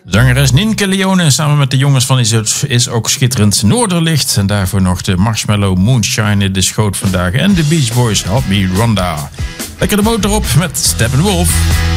Zangeres Nienke Leone samen met de jongens van Isots is ook schitterend Noorderlicht. En daarvoor nog de Marshmallow Moonshine in de schoot vandaag. En de Beach Boys Help Me Rhonda. Lekker de motor op met Steppenwolf.